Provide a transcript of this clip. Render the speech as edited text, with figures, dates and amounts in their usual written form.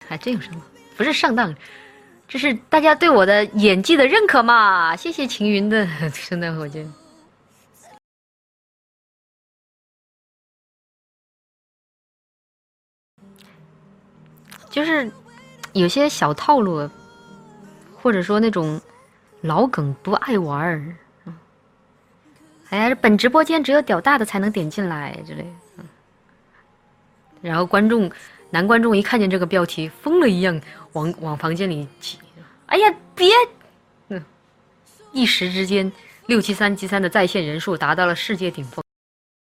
还真有什么？不是上当，这是大家对我的演技的认可嘛？谢谢晴云的圣诞火箭。就是有些小套路，或者说那种老梗不爱玩儿。哎，本直播间只有屌大的才能点进来之类。然后男观众一看见这个标题，疯了一样往房间里挤。哎呀，别！一时之间，673G3的在线人数达到了世界顶峰。